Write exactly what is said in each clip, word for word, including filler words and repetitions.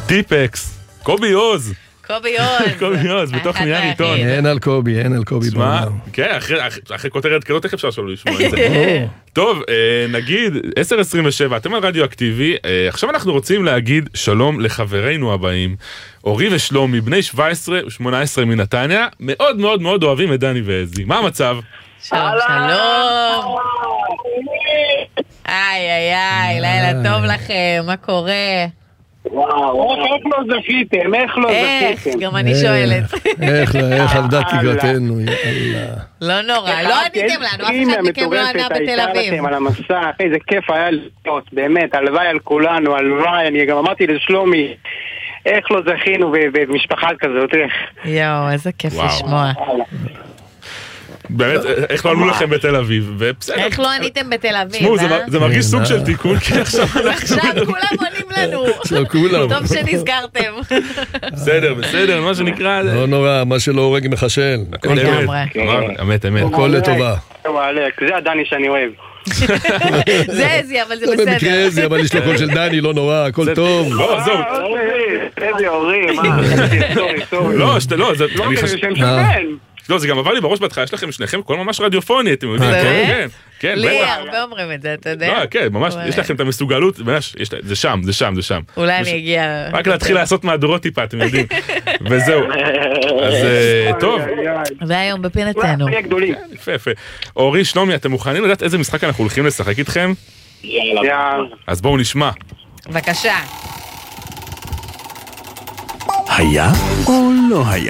טיפקס, קובי עוז. קובי עוז. קובי עוז, בתוך נייר עיתון. אין על קובי, אין על קובי בעולם. כן, אחרי כותרת כזאת, איך אפשר שלא לשמוע את זה? טוב, נגיד, עשר עשרים ושבע, אתם על רדיו אקטיבי, עכשיו אנחנו רוצים להגיד שלום לחברינו הבאים, אורי ושלומי, בני שבע עשרה ושמונה עשרה מנתניה, מאוד מאוד מאוד אוהבים את דני ועזי. מה המצב? שלום, שלום. איי, איי, איי, לילה טוב לכם, מה קורה? וואו, איך לא זכיתם, איך לא זכיתם? איך, גם אני שואלת. איך, איך עבדה תקראתנו, יאללה. לא נורא, לא עניתם לנו, אף אחד מכם לא ענה בתל אביב. על המסך, איזה כיף היה להיות, באמת, הלוואי על כולנו, הלוואי, אני גם אמרתי לשלומי, איך לא זכינו במשפחה כזאת, איך? יואו, איזה כיף לשמוע. באמת, איך לא ענו לכם בתל אביב, ובסדר. איך לא עניתם בתל אביב, תשמעו, זה מרגיש סוג של תיקון, כי עכשיו עכשיו כולם עונים לנו. עכשיו כולם. טוב שנזכרתם. בסדר, בסדר, מה שנקרא. לא נורא, מה שלא הורג מחשל. אמת, אמת. הכל לטובה. זה הדני שאני אוהב. זה איזי, אבל זה בסדר. זה במקרה איזי, אבל יש לו קול של דני, לא נורא, הכל טוב. לא, זהו. איזה הורים, מה? סורי, סורי. לא, לא, זה... לא, זה גם עבר לי בראש בהתחלה, יש לכם שניכם כל ממש רדיופוני, אתם יודעים, כן, כן. לי הרבה אומרים את זה, אתה יודע? לא, כן, ממש, יש לכם את המסוגלות, זה שם, זה שם, זה שם. אולי אני אגיע... רק להתחיל לעשות מהדורות טיפה, אתם יודעים. וזהו. אז טוב. והיום בפינתנו. יפה, יפה. אורי, שלומי, אתם מוכנים לדעת איזה משחק אנחנו הולכים לשחק איתכם? יאללה. אז בואו נשמע. בבקשה. היה או לא היה?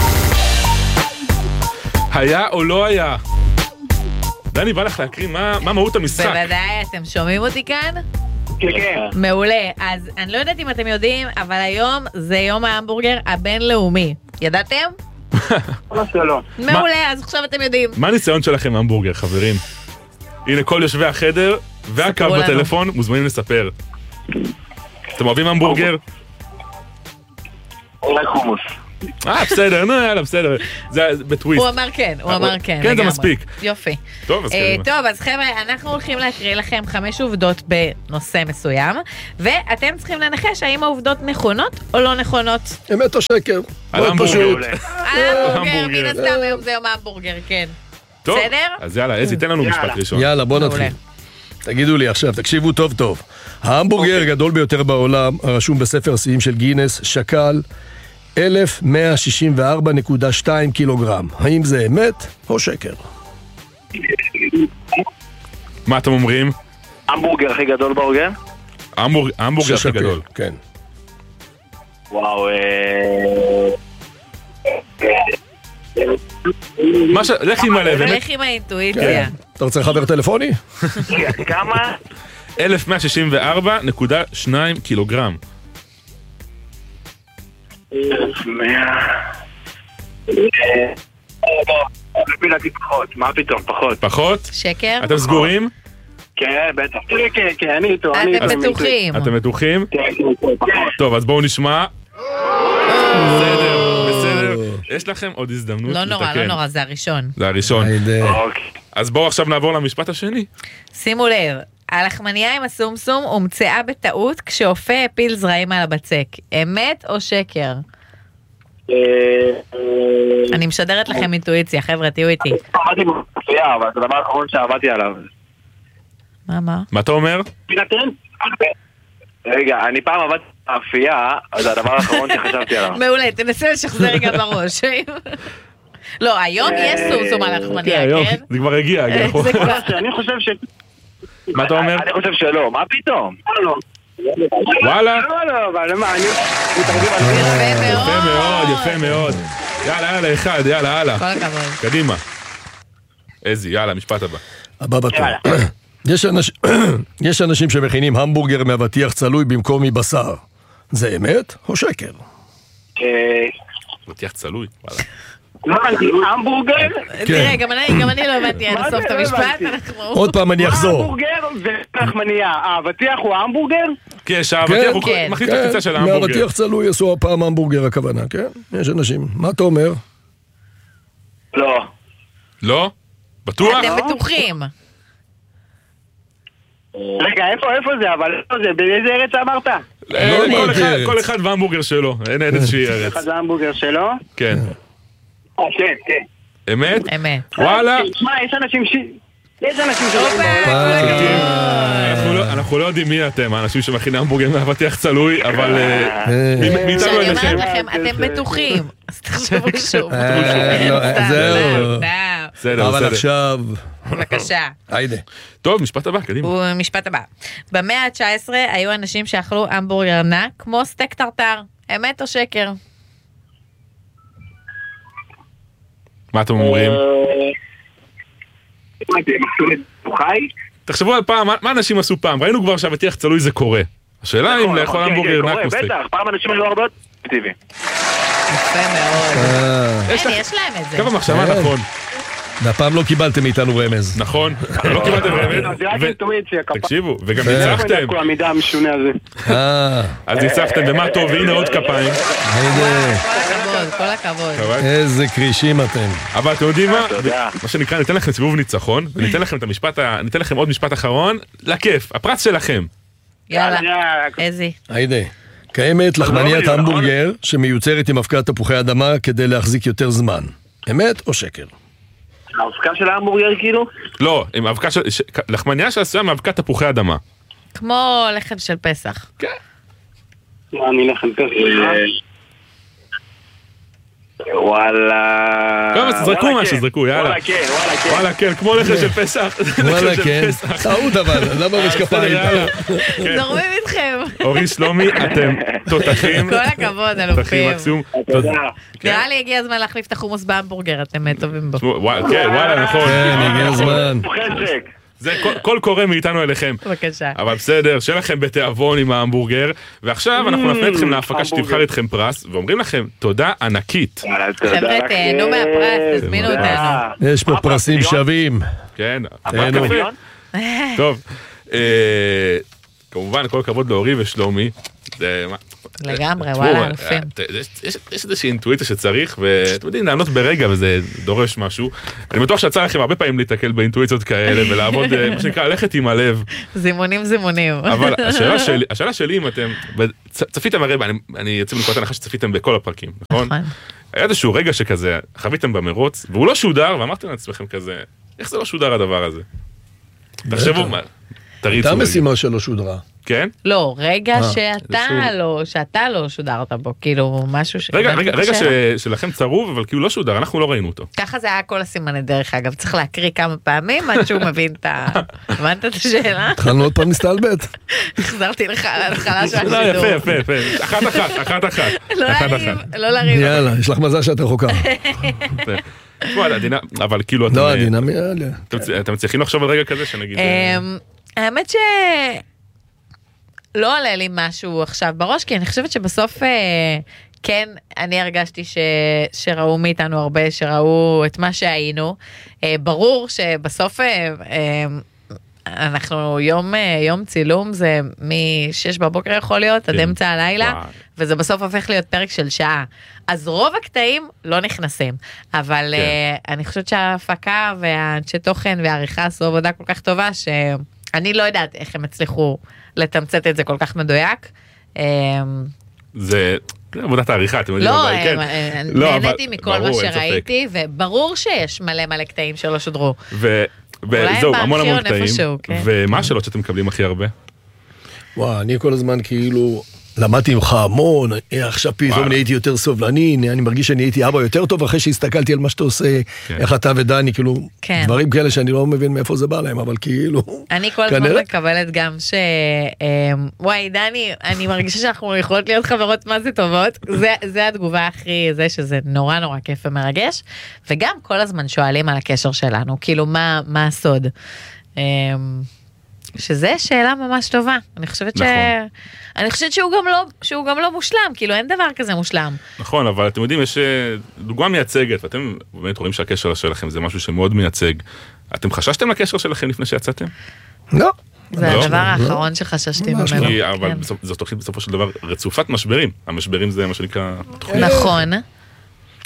היה או לא היה? דני, בא לך להקריא מה מהות המשחק. בוודאי, אתם שומעים אותי כאן? כן, כן. מעולה. אז אני לא יודעת אם אתם יודעים, אבל היום זה יום ההמבורגר הבינלאומי. ידעתם? מעולה, אז עכשיו אתם יודעים. מה הניסיון שלכם מהמבורגר, חברים? הנה, כל יושבי החדר והקו בטלפון מוזמנים לספר. אתם אוהבים המבורגר? אולי חומוס. אה, בסדר, נו, יאללה, בסדר. זה בטוויסט. הוא אמר כן, הוא אמר כן. כן, זה מספיק. יופי. טוב, אז קדימה. טוב, אז חבר'ה, אנחנו הולכים להקריא לכם חמש עובדות בנושא מסוים, ואתם צריכים לנחש האם העובדות נכונות או לא נכונות. אמת או שקר. על המבורגר. על המבורגר, מן הסתם היום זה יום ההמבורגר, כן. טוב, בסדר? אז יאללה, איזי, תן לנו משפט ראשון. יאללה, בוא נתחיל. תגידו לי עכשיו, תקשיבו טוב טוב. ההמבורגר הגדול ביותר בעולם, הרשום בספר שיאים של גינס, שקל אלף מאה שישים וארבע נקודה שתיים קילוגרם. האם זה אמת או שקר? מה אתם אומרים? המבורגר הכי גדול בהוגר? המבורגר הכי גדול. כן. וואו, מה ש... לך עם הלב, באמת. לך עם האינטואיציה. אתה רוצה לחבר טלפוני? כמה? אלף מאה שישים וארבע נקודה שתיים קילוגרם. לפי דעתי פחות, מה פתאום, פחות. פחות? שקר? אתם סגורים? כן, בטח. כן, כן, אני איתו. אתם בטוחים. אתם בטוחים? כן, פחות. טוב, אז בואו נשמע. בסדר, בסדר. יש לכם עוד הזדמנות לתקן. לא נורא, לא נורא, זה הראשון. זה הראשון. אז בואו עכשיו נעבור למשפט השני. שימו לב, הלחמניה עם הסומסום הומצאה בטעות כשאופה הפיל זרעים על הבצק. אמת או שקר? אני משדרת לכם אינטואיציה, חבר'ה, תהיו איתי. עבדתי מאפייה, אבל זה הדבר האחרון שעבדתי עליו. מה, מה? מה אתה אומר? רגע, אני פעם עבדתי מאפייה, זה הדבר האחרון שחשבתי עליו. מעולה, תנסה לשחזר רגע בראש. לא, היום יש סומסום על הלחמניה, כן? זה כבר הגיע. אני חושב ש... מה אתה אומר? אני חושב שלא, מה פתאום? וואלה? לא, לא, אבל מה, אני... יפה מאוד. יפה מאוד, יפה מאוד. יאללה, יאללה, אחד, יאללה, הלאה. כל הכבוד. קדימה. איזי, יאללה, משפט הבא. הבא בתור. יש אנשים שמכינים המבורגר מאבטיח צלוי במקום מבשר. זה אמת או שקר? אבטיח צלוי, וואלה. לא, המבורגר? תראה, גם אני לא הבנתי עד הסוף את המשפט. עוד פעם אני אחזור. המבורגר ולחמניה. האבטיח הוא המבורגר? כן, שהאבטיח הוא מחליט את הקפיצה של ההמבורגר. מאבטיח צלוי עשו הפעם המבורגר הכוונה, כן? יש אנשים. מה אתה אומר? לא. לא? בטוח? אתם בטוחים. רגע, איפה, איפה זה? אבל איפה זה? באיזה ארץ אמרת? כל אחד- כל אחד וההמבורגר שלו, אין איזושהי ארץ. אחד ההמבורגר שלו? כן. אה, כן, כן. אמת? אמת. וואלה. תשמע, יש אנשים ש... יש אנשים שרואים אנחנו לא- אנחנו לא יודעים מי אתם, האנשים שמכינים המבורגר מאבטיח צלוי, אבל אה, מי- מאיתנו שאני אומרת אליכם. לכם, אתם בטוחים. אז תחשבו שוב. אה, לא, סתם, זהו. סתם, סתם. בסדר, אבל בסדר. עכשיו, בבקשה. היידה. טוב, משפט הבא, קדימה. ומשפט הבא. במאה ה-תשע עשרה היו אנשים שאכלו המבורגר ענק כמו סטייק טרטר. אמת או שקר? מה אתם אומרים? חי? תחשבו על פעם, מה- מה אנשים עשו פעם? ראינו כבר שהאבטיח צלוי זה קורה. השאלה אם לאכול המבורגר ענק או סטייק. בטח, פעם אנשים היו הרבה אקטיבי. יפה מאוד. אה, אין, יש להם את זה. קו המחשבה כן. נכון, והפעם לא קיבלתם מאיתנו רמז. נכון, לא קיבלתם רמז, זה רק ו- אינטואיציה, כפיים. תקשיבו, וגם כן. ניצחתם, כל המידע המשונה הזה. אה, אז ניצחתם, ומה טוב, והנה עוד כפיים. היידה. כל הכבוד, כל הכבוד. כבוד. איזה קרישים אתם. אבל אתם יודעים מה? תודה. מה שנקרא, ניתן לכם סיבוב ניצחון, וניתן לכם את המשפט, ה- ניתן לכם עוד משפט אחרון, לכיף, הפרס שלכם. יאללה, יאללה. איזי. היידה. קיימת לחמניית נכון? המבורגר שמיוצרת עם אבקת תפוחי אדמה כדי להחזיק יותר זמן. אמת או שקר? האבקה של ההמבורגר כאילו? לא, עם אבקה של, ש- לחמניה שעשויה מאבקת תפוחי אדמה. כמו לחם של פסח. מה, אני לחם פסח? וואלה... טוב, אז תזרקו וואלה, משהו, כן. זרקו, יאללה. וואלה כן, וואלה כן. וואלה, כן, כמו לחם של פסח. וואלה לחם של כן. פסח. טעות אבל, למה יש בסדר, כפיים? יאללה. כן. זורמים איתכם. אורי שלומי, אתם תותחים. כל הכבוד, תותחים אלופים. מקסימום. תודה. נראה לי הגיע הזמן להחליף את החומוס בהמבורגר, אתם טובים בו. תשמעו, וואלה, כן, וואלה, נכון. כן, הגיע הזמן. חשק. זה כל- כל קורא מאיתנו אליכם. בבקשה. אבל בסדר, שיהיה לכם בתיאבון עם ההמבורגר, ועכשיו אנחנו נפנה אתכם להפקה שתבחר המבורגר. איתכם פרס, ואומרים לכם תודה ענקית. וואלה, תודה חבר'ה, לכם. תהנו מהפרס, תזמינו תודה. אותנו. יש פה מה, פרסים פרס שווים. כן, תהנו. מיליון? טוב. אה, כמובן, כל הכבוד לאורי ושלומי. זה מה- לגמרי, תשמעו, וואלה, אה, אלופים. יש- יש- יש איזושהי אינטואיציה שצריך, ואתם יודעים, לענות ברגע, וזה דורש משהו. אני בטוח שיצא לכם הרבה פעמים להתקל באינטואיציות כאלה, ולעבוד, אה, מה שנקרא, ללכת עם הלב. זימונים זימונים. אבל השאלה שלי, השאלה שלי אם אתם, צ- צפיתם הרי, אני- אני יוצא מנקודת הנחה שצפיתם בכל הפרקים, נכון? נכון. היה איזשהו רגע שכזה, חוויתם במרוץ, והוא לא שודר, ואמרתם לעצמכם כזה, איך זה לא שודר הדבר הזה? תחשבו, מה, תריצו. הייתה רגע. משימה שלא שודרה. כן? לא, רגע אה, שאתה זה לא, שאתה לא שודרת בו, כאילו משהו ש... רגע, רגע, רגע שאלה. ש- שלכם צרוב, אבל כאילו לא שודר, אנחנו לא ראינו אותו. ככה זה היה כל הסימני דרך אגב, צריך להקריא כמה פעמים עד שהוא מבין את ה... הבנת את השאלה? התחלנו עוד פעם להסתלבט. החזרתי לך להתחלה של לא, השידור. יפה, יפה, יפה. אחת אחת, אחת אחת. לא אחת לריב, אחת. לא לריב. יאללה, יש לך מזל שאת רחוקה. יפה. תשמעו, עדינה, אבל כאילו אתם... לא, הדינמי, יאללה. אתם- אתם מצליחים לחשוב על רגע כזה שנגיד... אה, אמ, האמת ש... לא עולה לי משהו עכשיו בראש, כי אני חושבת שבסוף אה, כן, אני הרגשתי ש... שראו מאיתנו הרבה, שראו את מה שהיינו. אה, ברור שבסוף אה, אה, אנחנו יום, אה, יום צילום, זה מ-שש בבוקר יכול להיות, עד כן. אמצע הלילה, וואי. וזה בסוף הופך להיות פרק של שעה. אז רוב הקטעים לא נכנסים, אבל כן. uh, אני חושבת שההפקה והאנשי תוכן והעריכה עשו עבודה כל כך טובה, שאני לא יודעת איך הם הצליחו לתמצת את זה כל כך מדויק. Um, זה זה עבודת העריכה, אתם יודעים, לא, אבל כן. אה, לא, אבל- נהניתי מכל מה ברור, אין ספק. שראיתי, וברור שיש מלא מלא קטעים שלא שודרו. ו- אולי וזהו, הם המון המון בארכיון קטעים. איפשהו, כן. ומה השאלות שאתם מקבלים הכי הרבה? וואו, אני כל הזמן כאילו למדתי ממך המון, אה, עכשיו פתאום וואלה. נהייתי יותר סובלני, אני אני מרגיש שאני הייתי אבא יותר טוב אחרי שהסתכלתי על מה שאתה עושה, כן. איך אתה ודני, כאילו, כן. דברים כאלה שאני לא מבין מאיפה זה בא להם, אבל כאילו, אני כל הזמן כנראה. מקבלת גם ש... אמ, וואי, דני, אני מרגישה שאנחנו יכולות להיות חברות מה זה טובות. זה, זה התגובה הכי, זה שזה נורא נורא כיף ומרגש. וגם כל הזמן שואלים על הקשר שלנו, כאילו, מה, מה הסוד? אמ, שזה שאלה ממש טובה. אני חושבת ש... נכון. אני חושבת שהוא גם לא, שהוא גם לא מושלם, כאילו, אין דבר כזה מושלם. נכון, אבל אתם יודעים, יש אה, דוגמה מייצגת, ואתם באמת רואים שהקשר שלכם זה משהו שמאוד מייצג. אתם חששתם לקשר שלכם לפני שיצאתם? לא. זה לא, הדבר לא. האחרון שחששתי ממש ממנו. כי- אבל כן. בסופ- זו תוכנית בסופו של דבר רצופת משברים. המשברים זה מה שנקרא תוכנית. נכון.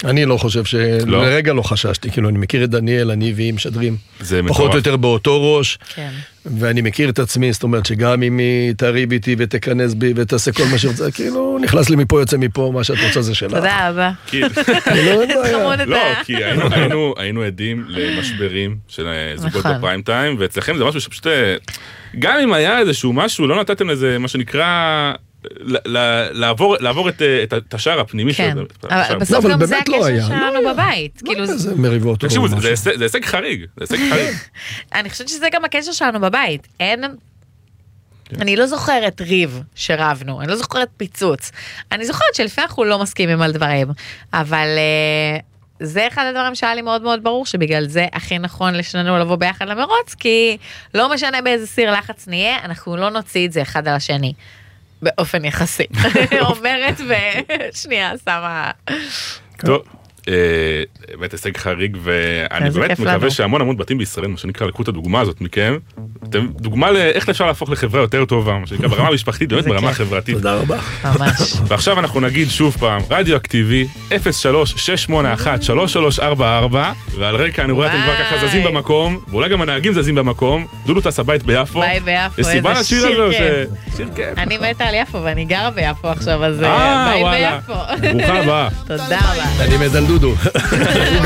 אני לא חושב ש... לרגע לא חששתי, כאילו אני מכיר את דניאל, אני והיא משדרים פחות או יותר באותו ראש, ואני מכיר את עצמי, זאת אומרת שגם אם היא תריב איתי ותכנס בי ותעשה כל מה שרוצה, כאילו נכנס לי מפה, יוצא מפה, מה שאת רוצה זה שלך. תודה רבה. לא, כי היינו עדים למשברים של זוגות בפריים טיים, ואצלכם זה משהו שפשוט, גם אם היה איזשהו משהו, לא נתתם לזה מה שנקרא... לעבור את השער הפנימי כן, אבל בסוף גם זה הקשר שלנו בבית. זה מריבות. תקשיבו, זה הישג חריג, זה הישג חריג. אני חושבת שזה גם הקשר שלנו בבית. אין... אני לא זוכרת ריב שרבנו, אני לא זוכרת פיצוץ. אני זוכרת שלפעמים אנחנו לא מסכימים על דברים, אבל... זה אחד הדברים שהיה לי מאוד מאוד ברור, שבגלל זה הכי נכון לשנינו לבוא ביחד למרוץ, כי לא משנה באיזה סיר לחץ נהיה, אנחנו לא נוציא את זה אחד על השני. באופן יחסי. אומרת ושנייה, שמה... טוב, באמת הישג חריג, ואני באמת מקווה שהמון המון בתים בישראל, מה שנקרא, לקחו את הדוגמה הזאת מכם, דוגמה לאיך אפשר להפוך לחברה יותר טובה, מה שנקרא, ברמה המשפחתית, באמת ברמה החברתית. תודה רבה. ממש. ועכשיו אנחנו נגיד שוב פעם, רדיו-אקטיבי, אפס שלוש שש שמונה אחת שלוש שלוש ארבע ארבע, ועל רקע אני רואה אתם כבר ככה זזים במקום, ואולי גם הנהגים זזים במקום, דודו טס הבית ביפו. ביי ביפו, איזה שיר כיף. אני מתה על יפו, ואני גרה ביפו עכשיו, אז ביי ביפו. ברוכה הבאה. תודה רבה. אני מת על דודו.